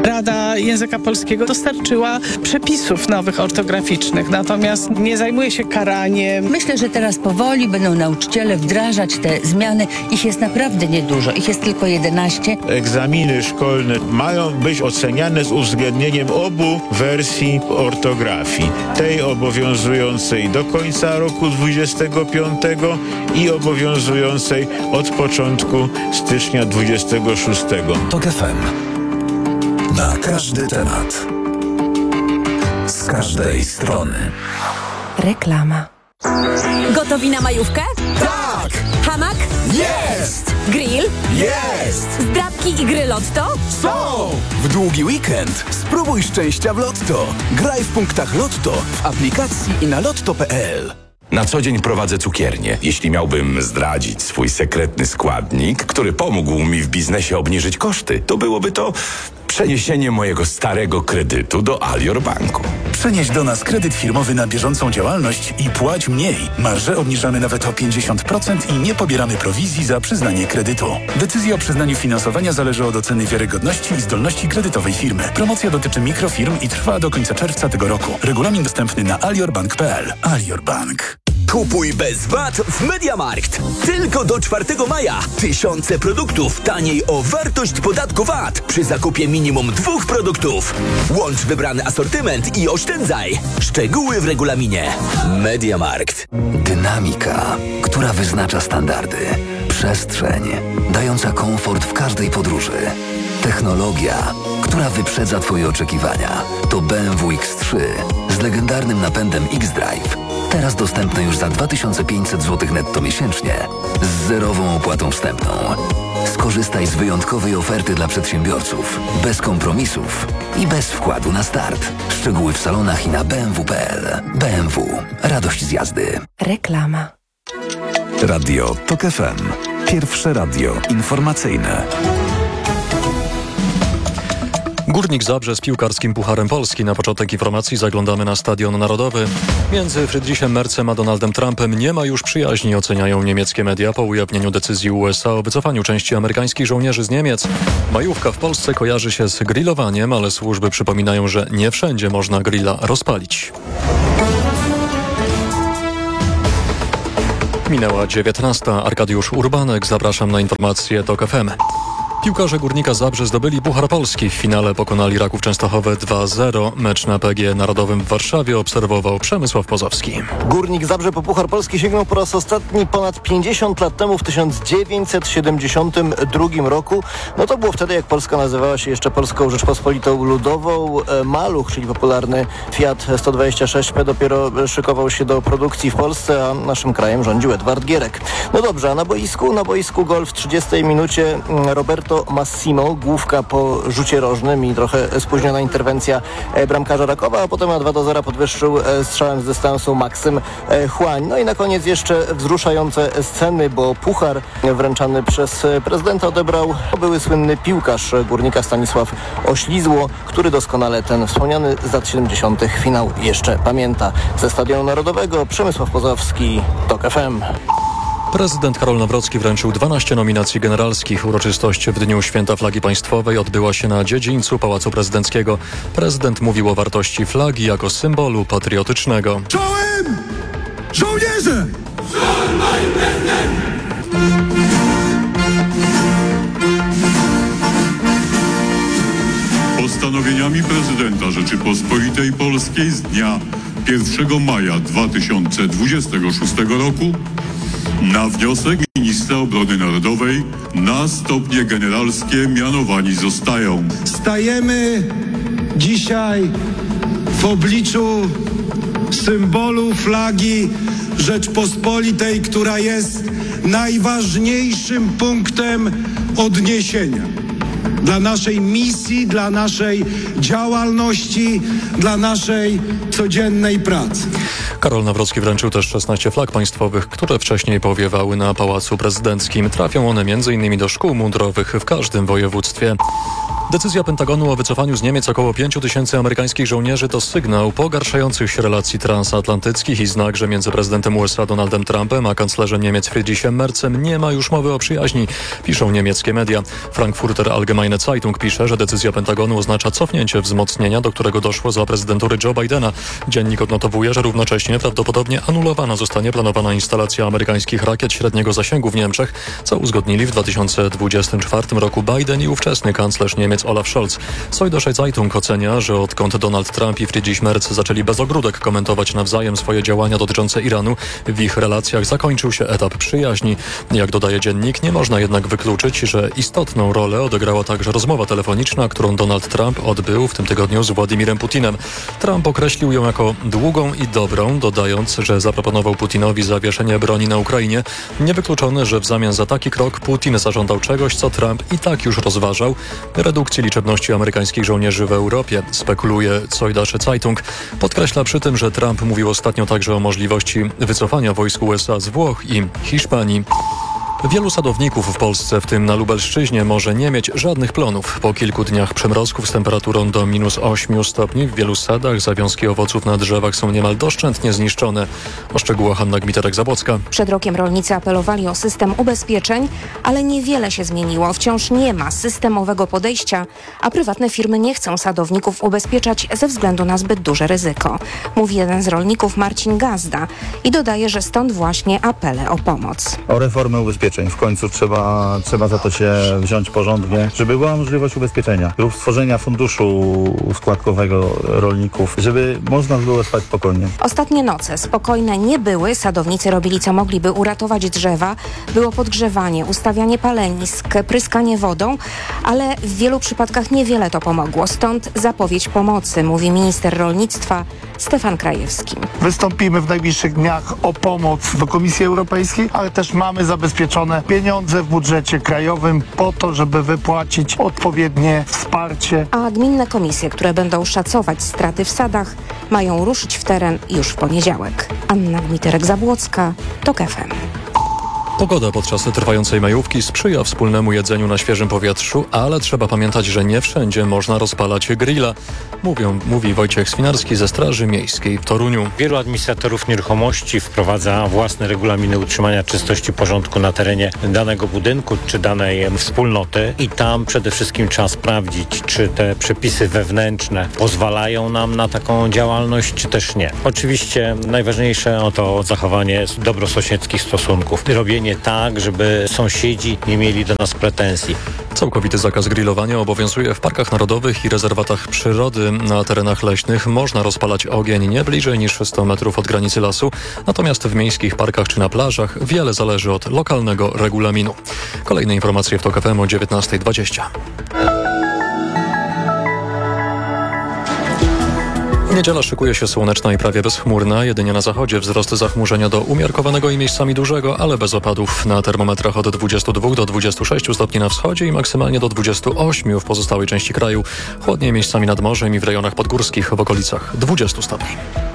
Rada Języka Polskiego dostarczyła przepisów nowych ortograficznych, natomiast nie zajmuje się karaniem. Myślę, że teraz powoli będą nauczyciele wdrażać te zmiany. Ich jest naprawdę niedużo. Ich jest tylko 11. Egzaminy szkolne mają być oceniane z uwzględnieniem obu wersji ortografii. Tej obowiązującej do końca roku 25 i obowiązującej od początku stycznia 26. TOK FM. Na każdy temat. Z każdej strony. Reklama. Gotowi na majówkę? Tak! Hamak? Jest! Grill? Jest! Zdrabki i gry Lotto? Są! W długi weekend spróbuj szczęścia w Lotto. Graj w punktach Lotto, w aplikacji i na lotto.pl. Na co dzień prowadzę cukiernię. Jeśli miałbym zdradzić swój sekretny składnik, który pomógł mi w biznesie obniżyć koszty, to byłoby to przeniesienie mojego starego kredytu do Alior Banku. Przenieś do nas kredyt firmowy na bieżącą działalność i płać mniej. Marże obniżamy nawet o 50% i nie pobieramy prowizji za przyznanie kredytu. Decyzja o przyznaniu finansowania zależy od oceny wiarygodności i zdolności kredytowej firmy. Promocja dotyczy mikrofirm i trwa do końca czerwca tego roku. Regulamin dostępny na aliorbank.pl. Alior Bank. Kupuj bez VAT w MediaMarkt. Tylko do 4 maja. Tysiące produktów taniej o wartość podatku VAT przy zakupie minimum 2 produktów. Łącz wybrany asortyment i oszczędzaj. Szczegóły w regulaminie. MediaMarkt. Dynamika, która wyznacza standardy. Przestrzeń, dająca komfort w każdej podróży. Technologia, która wyprzedza Twoje oczekiwania. To BMW X3 z legendarnym napędem X-Drive. Teraz dostępne już za 2500 zł netto miesięcznie z zerową opłatą wstępną. Skorzystaj z wyjątkowej oferty dla przedsiębiorców, bez kompromisów i bez wkładu na start. Szczegóły w salonach i na bmw.pl. BMW. Radość z jazdy. Reklama. Radio TOK FM. Pierwsze radio informacyjne. Górnik Zabrze z piłkarskim Pucharem Polski. Na początek informacji zaglądamy na Stadion Narodowy. Między Friedrichem Merzem a Donaldem Trumpem nie ma już przyjaźni, oceniają niemieckie media po ujawnieniu decyzji USA o wycofaniu części amerykańskich żołnierzy z Niemiec. Majówka w Polsce kojarzy się z grillowaniem, ale służby przypominają, że nie wszędzie można grilla rozpalić. Minęła 19. Arkadiusz Urbanek. Zapraszam na informacje TOK FM. Piłkarze Górnika Zabrze zdobyli Puchar Polski. W finale pokonali Raków Częstochowe 2-0. Mecz na PGE Narodowym w Warszawie obserwował Przemysław Pozowski. Górnik Zabrze po Puchar Polski sięgnął po raz ostatni ponad 50 lat temu, w 1972 roku. No to było wtedy, jak Polska nazywała się jeszcze Polską Rzeczpospolitą Ludową. Maluch, czyli popularny Fiat 126P, dopiero szykował się do produkcji w Polsce, a naszym krajem rządził Edward Gierek. No dobrze, a na boisku gol w 30 minucie Roberto Massimo, główka po rzucie rożnym i trochę spóźniona interwencja bramkarza Rakowa, a potem na 2-0 podwyższył strzałem z dystansu Maksym Chłań. No i na koniec jeszcze wzruszające sceny, bo puchar wręczany przez prezydenta odebrał były słynny piłkarz Górnika Stanisław Oślizło, który doskonale ten wspomniany z lat 70. finał jeszcze pamięta. Ze Stadionu Narodowego Przemysław Pozowski, TOK FM. Prezydent Karol Nawrocki wręczył 12 nominacji generalskich. Uroczystość w Dniu Święta Flagi Państwowej odbyła się na dziedzińcu Pałacu Prezydenckiego. Prezydent mówił o wartości flagi jako symbolu patriotycznego. Czołem! Żołnierze! Postanowieniami prezydenta Rzeczypospolitej Polskiej z dnia 1 maja 2026 roku na wniosek ministra obrony narodowej na stopnie generalskie mianowani zostają. Stajemy dzisiaj w obliczu symbolu flagi Rzeczpospolitej, która jest najważniejszym punktem odniesienia dla naszej misji, dla naszej działalności, dla naszej codziennej pracy. Karol Nawrocki wręczył też 16 flag państwowych, które wcześniej powiewały na Pałacu Prezydenckim. Trafią one m.in. do szkół mundurowych w każdym województwie. Decyzja Pentagonu o wycofaniu z Niemiec około 5 000 amerykańskich żołnierzy to sygnał pogarszających się relacji transatlantyckich i znak, że między prezydentem USA Donaldem Trumpem a kanclerzem Niemiec Friedrichem Merzem nie ma już mowy o przyjaźni, piszą niemieckie media. Frankfurter Allgemeine Zeitung pisze, że decyzja Pentagonu oznacza cofnięcie wzmocnienia, do którego doszło za prezydentury Joe Bidena. Dziennik odnotowuje, że równocześnie prawdopodobnie anulowana zostanie planowana instalacja amerykańskich rakiet średniego zasięgu w Niemczech, co uzgodnili w 2024 roku Biden i ówczesny kanclerz Niemiec Olaf Scholz. Süddeutsche Zeitung ocenia, że odkąd Donald Trump i Friedrich Merz zaczęli bez ogródek komentować nawzajem swoje działania dotyczące Iranu, w ich relacjach zakończył się etap przyjaźni. Jak dodaje dziennik, nie można jednak wykluczyć, że istotną rolę odegrała także rozmowa telefoniczna, którą Donald Trump odbył w tym tygodniu z Władimirem Putinem. Trump określił ją jako długą i dobrą, dodając, że zaproponował Putinowi zawieszenie broni na Ukrainie. Niewykluczone, że w zamian za taki krok Putin zażądał czegoś, co Trump i tak już rozważał: redukcji liczebności amerykańskich żołnierzy w Europie, spekuluje Süddeutsche Zeitung. Podkreśla przy tym, że Trump mówił ostatnio także o możliwości wycofania wojsk USA z Włoch i Hiszpanii. Wielu sadowników w Polsce, w tym na Lubelszczyźnie, może nie mieć żadnych plonów. Po kilku dniach przymrozków z temperaturą do -8 stopni w wielu sadach zawiązki owoców na drzewach są niemal doszczętnie zniszczone. O szczegółach Hanna Gmiterek-Zabłocka. Przed rokiem rolnicy apelowali o system ubezpieczeń, ale niewiele się zmieniło. Wciąż nie ma systemowego podejścia, a prywatne firmy nie chcą sadowników ubezpieczać ze względu na zbyt duże ryzyko. Mówi jeden z rolników, Marcin Gazda, i dodaje, że stąd właśnie apele o pomoc. O reformę ubezpieczeń. W końcu trzeba za to się wziąć porządnie, żeby była możliwość ubezpieczenia lub stworzenia funduszu składkowego rolników, żeby można było spać spokojnie. Ostatnie noce spokojne nie były. Sadownicy robili co mogli, by uratować drzewa. Było podgrzewanie, ustawianie palenisk, pryskanie wodą, ale w wielu przypadkach niewiele to pomogło. Stąd zapowiedź pomocy, mówi minister rolnictwa Stefan Krajewski. Wystąpimy w najbliższych dniach o pomoc do Komisji Europejskiej, ale też mamy zabezpieczone pieniądze w budżecie krajowym po to, żeby wypłacić odpowiednie wsparcie. A gminne komisje, które będą szacować straty w sadach, mają ruszyć w teren już w poniedziałek. Anna Gmiterek-Zabłocka, TOK FM. Pogoda podczas trwającej majówki sprzyja wspólnemu jedzeniu na świeżym powietrzu, ale trzeba pamiętać, że nie wszędzie można rozpalać grilla. Mówi Wojciech Swinarski ze Straży Miejskiej w Toruniu. Wielu administratorów nieruchomości wprowadza własne regulaminy utrzymania czystości, porządku na terenie danego budynku czy danej wspólnoty i tam przede wszystkim trzeba sprawdzić, czy te przepisy wewnętrzne pozwalają nam na taką działalność, czy też nie. Oczywiście najważniejsze o to zachowanie dobrosąsiedzkich stosunków. Robienie tak, żeby sąsiedzi nie mieli do nas pretensji. Całkowity zakaz grillowania obowiązuje w parkach narodowych i rezerwatach przyrody. Na terenach leśnych można rozpalać ogień nie bliżej niż 100 metrów od granicy lasu, natomiast w miejskich parkach czy na plażach wiele zależy od lokalnego regulaminu. Kolejne informacje w TOK FM o 19:20. Niedziela szykuje się słoneczna i prawie bezchmurna. Jedynie na zachodzie wzrost zachmurzenia do umiarkowanego i miejscami dużego, ale bez opadów. Na termometrach od 22 do 26 stopni na wschodzie i maksymalnie do 28 w pozostałej części kraju. Chłodniej miejscami nad morzem i w rejonach podgórskich w okolicach 20 stopni.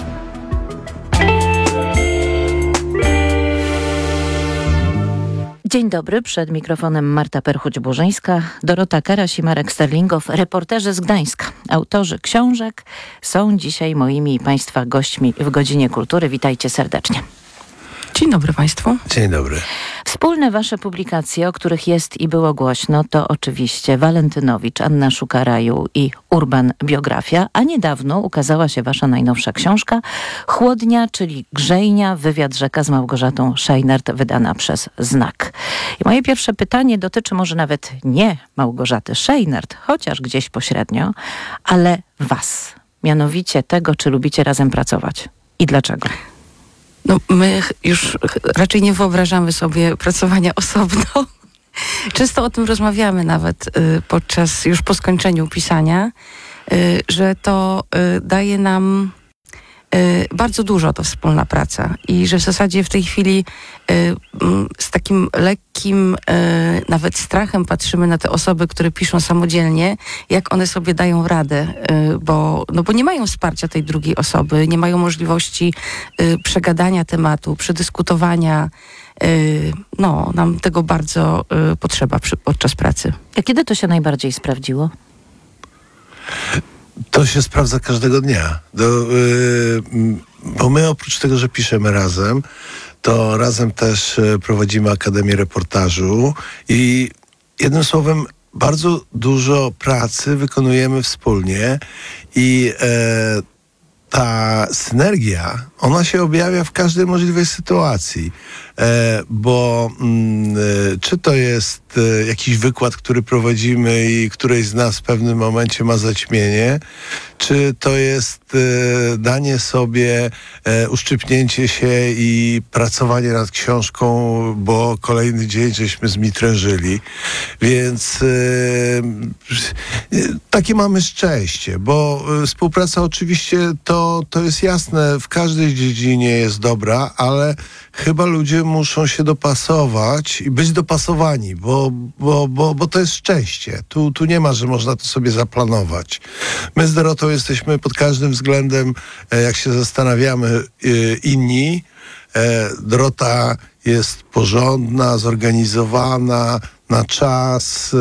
Dzień dobry, przed mikrofonem Marta Perchuć-Burzyńska, Dorota Karaś i Marek Sterlingow, reporterzy z Gdańska. Autorzy książek są dzisiaj moimi i Państwa gośćmi w Godzinie Kultury. Witajcie serdecznie. Dzień dobry Państwu. Dzień dobry. Wspólne Wasze publikacje, o których jest i było głośno, to oczywiście Walentynowicz, Anna Szuka Raju i Urban Biografia, a niedawno ukazała się Wasza najnowsza książka Chłodnia, czyli Grzejnia, wywiad rzeka z Małgorzatą Szejnert, wydana przez Znak. I moje pierwsze pytanie dotyczy może nawet nie Małgorzaty Szejnert, chociaż gdzieś pośrednio, ale Was, mianowicie tego, czy lubicie razem pracować i dlaczego? No, my już raczej nie wyobrażamy sobie pracowania osobno. Często o tym rozmawiamy nawet już po skończeniu pisania, że to daje nam bardzo dużo to wspólna praca i że w zasadzie w tej chwili z takim lekkim nawet strachem patrzymy na te osoby, które piszą samodzielnie, jak one sobie dają radę, bo nie mają wsparcia tej drugiej osoby, nie mają możliwości przegadania tematu, przedyskutowania. Nam tego bardzo potrzeba podczas pracy. A kiedy to się najbardziej sprawdziło? To się sprawdza każdego dnia. Bo my oprócz tego, że piszemy razem, to razem też prowadzimy Akademię Reportażu i jednym słowem bardzo dużo pracy wykonujemy wspólnie i ta synergia, ona się objawia w każdej możliwej sytuacji, bo czy to jest jakiś wykład, który prowadzimy i któryś z nas w pewnym momencie ma zaćmienie, czy to jest danie sobie, uszczypnięcie się i pracowanie nad książką, bo kolejny dzień żeśmy zmitrężyli. Więc takie mamy szczęście, bo współpraca oczywiście to jest jasne, w każdej dziedzinie jest dobra, ale chyba ludzie muszą się dopasować i być dopasowani, bo to jest szczęście. Tu nie ma, że można to sobie zaplanować. My z Dorotą jesteśmy pod każdym względem, jak się zastanawiamy, inni. Dorota jest porządna, zorganizowana, na czas,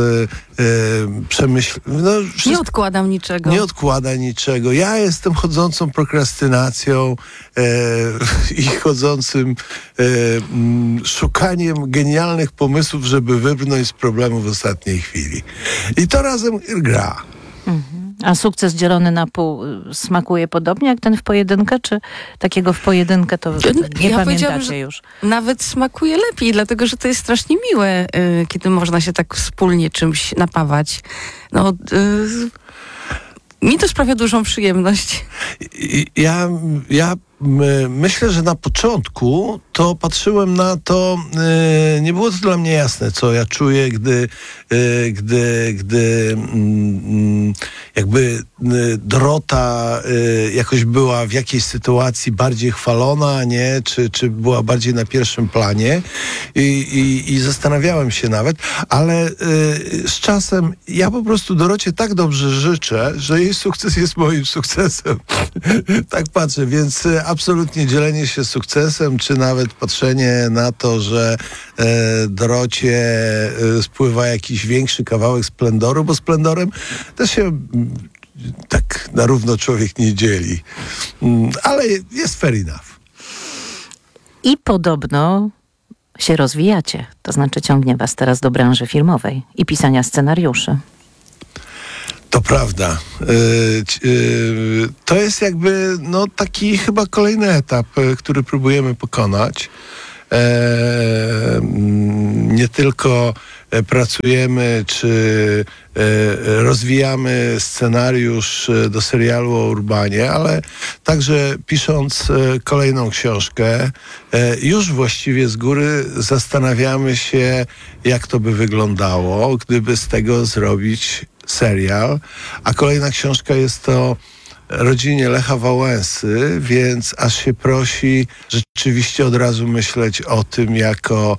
Nie odkładam niczego. Nie odkłada niczego. Ja jestem chodzącą prokrastynacją i chodzącym szukaniem genialnych pomysłów, żeby wybrnąć z problemu w ostatniej chwili. I to razem gra. A sukces dzielony na pół smakuje podobnie jak ten w pojedynkę, czy takiego w pojedynkę to nie pamiętacie już? Nawet smakuje lepiej, dlatego że to jest strasznie miłe, kiedy można się tak wspólnie czymś napawać. Mi to sprawia dużą przyjemność. Ja myślę, że na początku to patrzyłem na to, nie było to dla mnie jasne, co ja czuję, gdy jakby Dorota jakoś była w jakiejś sytuacji bardziej chwalona, nie? Czy była bardziej na pierwszym planie i zastanawiałem się nawet, ale z czasem ja po prostu Dorocie tak dobrze życzę, że jej sukces jest moim sukcesem. Tak patrzę, więc absolutnie dzielenie się sukcesem, czy nawet patrzenie na to, że Dorocie spływa jakiś większy kawałek splendoru, bo splendorem też się tak na równo człowiek nie dzieli. Ale jest fair enough. I podobno się rozwijacie. To znaczy ciągnie was teraz do branży filmowej i pisania scenariuszy. To prawda. To jest jakby taki chyba kolejny etap, który próbujemy pokonać. Nie tylko pracujemy, czy rozwijamy scenariusz do serialu o Urbanie, ale także pisząc kolejną książkę, już właściwie z góry zastanawiamy się, jak to by wyglądało, gdyby z tego zrobić serial, a kolejna książka jest to Rodzinie Lecha Wałęsy, więc aż się prosi rzeczywiście od razu myśleć o tym jako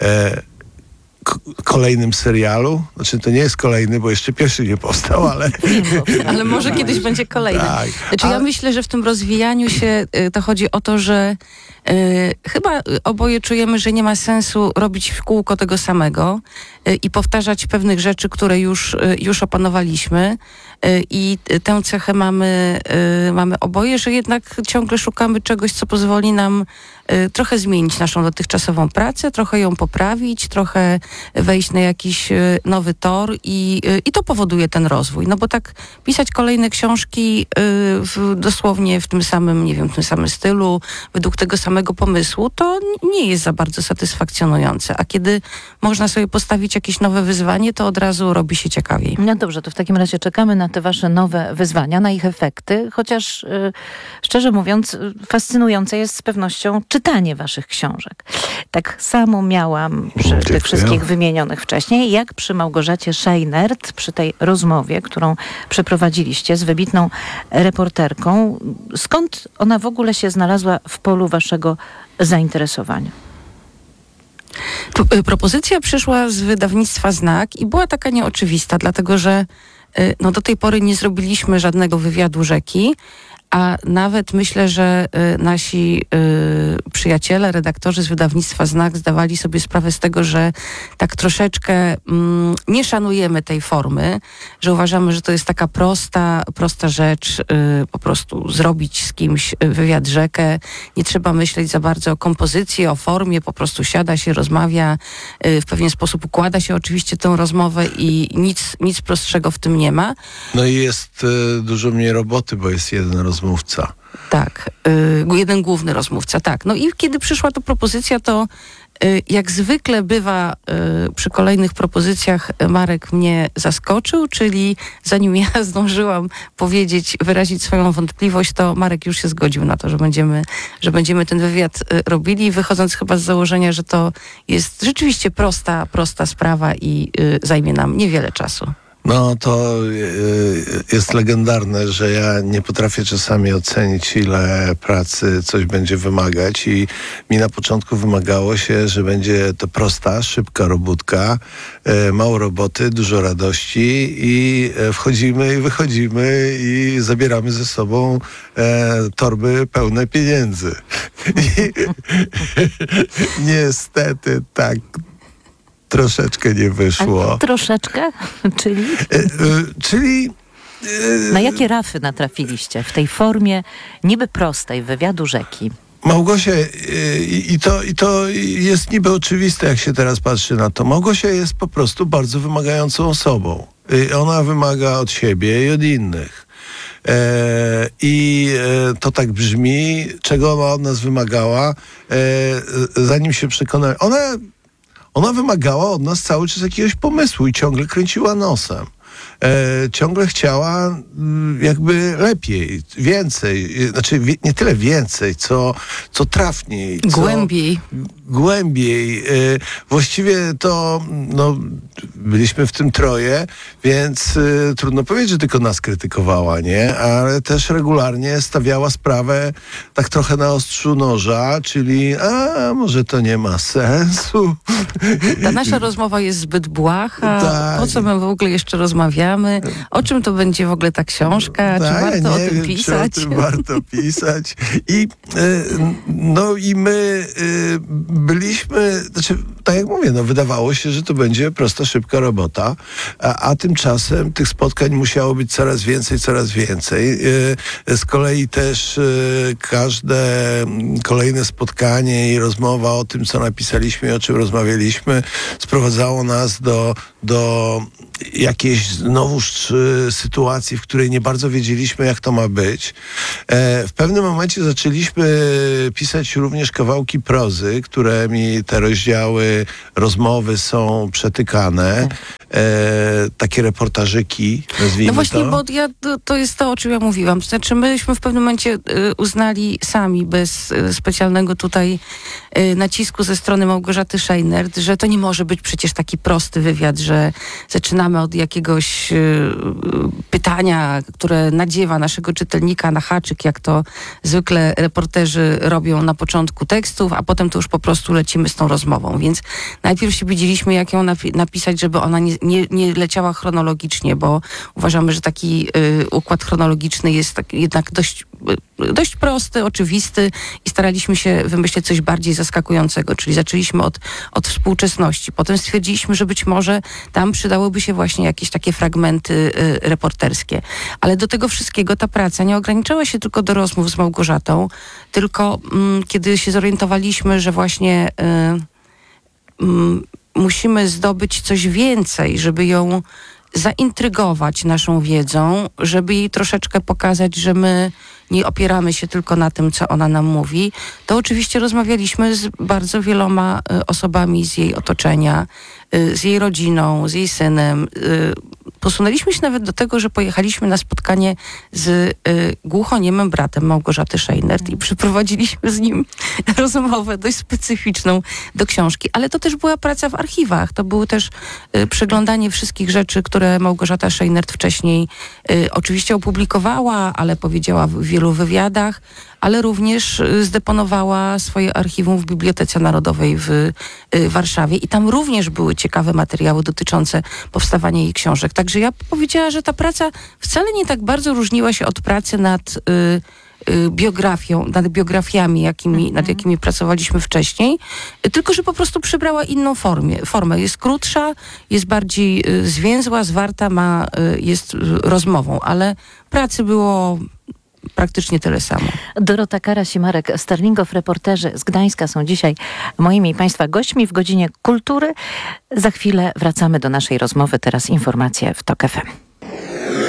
kolejnym serialu. Znaczy to nie jest kolejny, bo jeszcze pierwszy nie powstał, ale... Ale może kiedyś będzie kolejny. Tak. Znaczy ja myślę, że w tym rozwijaniu się to chodzi o to, że chyba oboje czujemy, że nie ma sensu robić w kółko tego samego i powtarzać pewnych rzeczy, które już opanowaliśmy. I tę cechę mamy oboje, że jednak ciągle szukamy czegoś, co pozwoli nam trochę zmienić naszą dotychczasową pracę, trochę ją poprawić, trochę wejść na jakiś nowy tor i to powoduje ten rozwój. No bo tak pisać kolejne książki dosłownie w tym samym, nie wiem, w tym samym stylu, według tego samego pomysłu, to nie jest za bardzo satysfakcjonujące. A kiedy można sobie postawić jakieś nowe wyzwanie, to od razu robi się ciekawiej. No dobrze, to w takim razie czekamy na te wasze nowe wyzwania, na ich efekty, chociaż szczerze mówiąc fascynujące jest z pewnością czytanie waszych książek. Tak samo miałam przy tych wszystkich wymienionych wcześniej, jak przy Małgorzacie Scheinert, przy tej rozmowie, którą przeprowadziliście z wybitną reporterką. Skąd ona w ogóle się znalazła w polu waszego zainteresowania? Propozycja przyszła z wydawnictwa Znak i była taka nieoczywista, dlatego że do tej pory nie zrobiliśmy żadnego wywiadu Rzeki, a nawet myślę, że nasi przyjaciele, redaktorzy z wydawnictwa Znak zdawali sobie sprawę z tego, że tak troszeczkę nie szanujemy tej formy, że uważamy, że to jest taka prosta rzecz, po prostu zrobić z kimś wywiad rzekę. Nie trzeba myśleć za bardzo o kompozycji, o formie, po prostu siada się, rozmawia, w pewien sposób układa się oczywiście tę rozmowę i nic prostszego w tym nie ma. No i jest dużo mniej roboty, bo jest jeden rozmówca. Tak, jeden główny rozmówca, tak. No i kiedy przyszła ta propozycja, to jak zwykle bywa przy kolejnych propozycjach, Marek mnie zaskoczył, czyli zanim ja zdążyłam wyrazić swoją wątpliwość, to Marek już się zgodził na to, że będziemy ten wywiad robili, wychodząc chyba z założenia, że to jest rzeczywiście prosta sprawa i zajmie nam niewiele czasu. No to jest legendarne, że ja nie potrafię czasami ocenić, ile pracy coś będzie wymagać i mi na początku wymagało się, że będzie to prosta, szybka robótka, mało roboty, dużo radości i wchodzimy i wychodzimy i zabieramy ze sobą torby pełne pieniędzy. I niestety tak troszeczkę nie wyszło. A troszeczkę? Czyli... Na jakie rafy natrafiliście w tej formie niby prostej wywiadu rzeki? Małgosia, i to jest niby oczywiste, jak się teraz patrzy na to. Małgosia jest po prostu bardzo wymagającą osobą. Ona wymaga od siebie i od innych. I to tak brzmi, czego ona od nas wymagała, zanim się przekonała. Ona wymagała od nas cały czas jakiegoś pomysłu i ciągle kręciła nosem. Ciągle chciała jakby lepiej, więcej, znaczy nie tyle więcej, co trafniej. Głębiej. Właściwie to byliśmy w tym troje, więc trudno powiedzieć, że tylko nas krytykowała, nie? Ale też regularnie stawiała sprawę tak trochę na ostrzu noża, czyli może to nie ma sensu. Ta nasza rozmowa jest zbyt błaha. Tak. Po co my w ogóle jeszcze rozmawiamy? O czym to będzie w ogóle ta książka? Czy warto o tym pisać? Czy o tym warto pisać? I my byliśmy, znaczy, tak jak mówię, wydawało się, że to będzie prosta, szybka robota, a tymczasem tych spotkań musiało być coraz więcej. Z kolei też każde kolejne spotkanie i rozmowa o tym, co napisaliśmy i o czym rozmawialiśmy, sprowadzało nas do jakiejś znowuż sytuacji, w której nie bardzo wiedzieliśmy, jak to ma być. W pewnym momencie zaczęliśmy pisać również kawałki prozy, którymi te rozdziały, rozmowy są przetykane. Takie reportażyki, nazwijmy to. No właśnie, bo to jest to, o czym ja mówiłam. To znaczy, myśmy w pewnym momencie uznali sami, bez specjalnego tutaj nacisku ze strony Małgorzaty Scheinert, że to nie może być przecież taki prosty wywiad, że zaczynamy od jakiegoś pytania, które nadziewa naszego czytelnika na haczyk, jak to zwykle reporterzy robią na początku tekstów, a potem to już po prostu lecimy z tą rozmową. Więc najpierw się widzieliśmy, jak ją napisać, żeby ona nie leciała chronologicznie, bo uważamy, że taki układ chronologiczny jest jednak dość prosty, oczywisty i staraliśmy się wymyślić coś bardziej zaskakującego, czyli zaczęliśmy od współczesności. Potem stwierdziliśmy, że być może tam przydałyby się właśnie jakieś takie fragmenty reporterskie. Ale do tego wszystkiego ta praca nie ograniczała się tylko do rozmów z Małgorzatą, tylko kiedy się zorientowaliśmy, że właśnie musimy zdobyć coś więcej, żeby ją zaintrygować naszą wiedzą, żeby jej troszeczkę pokazać, że my nie opieramy się tylko na tym, co ona nam mówi, to oczywiście rozmawialiśmy z bardzo wieloma osobami z jej otoczenia, z jej rodziną, z jej synem. Posunęliśmy się nawet do tego, że pojechaliśmy na spotkanie z głuchoniemym bratem Małgorzaty Scheinert i przeprowadziliśmy z nim rozmowę dość specyficzną do książki. Ale to też była praca w archiwach. To było też przeglądanie wszystkich rzeczy, które Małgorzata Scheinert wcześniej oczywiście opublikowała, ale powiedziała w wielu wielu wywiadach, ale również zdeponowała swoje archiwum w Bibliotece Narodowej w Warszawie i tam również były ciekawe materiały dotyczące powstawania jej książek. Także ja powiedziała, że ta praca wcale nie tak bardzo różniła się od pracy nad biografiami, nad jakimi pracowaliśmy wcześniej, tylko że po prostu przybrała inną formę. Jest krótsza, jest bardziej zwięzła, zwarta, jest rozmową, ale pracy było praktycznie tyle samo. Dorota Karaś i Marek Sterlingow, reporterzy z Gdańska, są dzisiaj moimi i Państwa gośćmi w Godzinie Kultury. Za chwilę wracamy do naszej rozmowy. Teraz informacje w TOK FM.